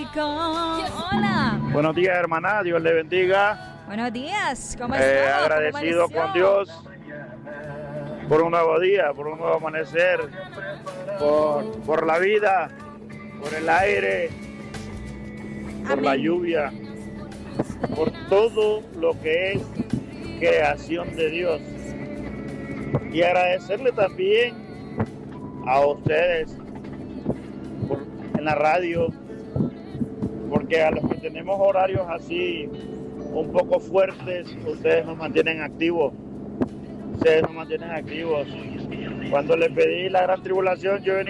Hola. Buenos días, hermana. Dios le bendiga. Buenos días. ¿Cómo estás? Agradecido con Dios por un nuevo día, por un nuevo amanecer, por la vida, por el aire, por la lluvia, por todo lo que es creación de Dios. Y agradecerle también a ustedes en la radio, porque a los que tenemos horarios así un poco fuertes, ustedes nos mantienen activos. Ustedes nos mantienen activos. Cuando les pedí la gran tribulación, yo venía